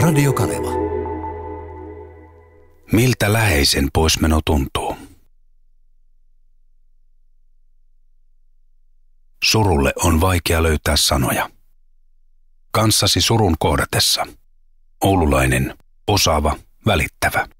Radiokanava. Miltä läheisen poismeno tuntuu? Surulle on vaikea löytää sanoja. Kanssasi surun kohdatessa. Oululainen, osaava, välittävä.